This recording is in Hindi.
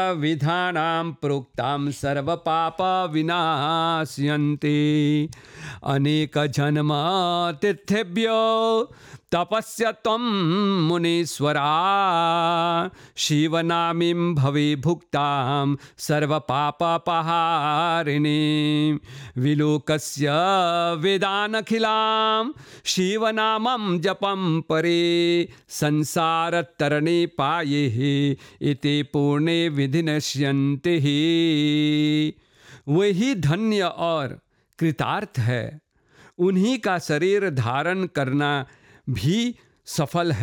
विधानां प्रोक्तां सर्वपाप विनाशयन्ति। अनेक जन्म तीर्थेभ्यो तपस्य त्वं मुनीश्वरा, शिवनामीं भवे भुक्तां सर्वपापपहारिणीं। विलोकस्य वेदानखिलां शिवनामं जपं परे, संसारतरणे पायेः इति पूर्णे विधिनश्यन्ति। वही धन्य और कृतार्थ है, उन्हीं का शरीर धारण करना भी सफल है।